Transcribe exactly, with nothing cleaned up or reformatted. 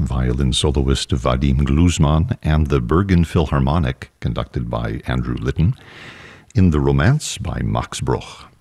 violin soloist Vadim Gluzman, and the Bergen Philharmonic, conducted by Andrew Litton, in The Romance by Max Bruch.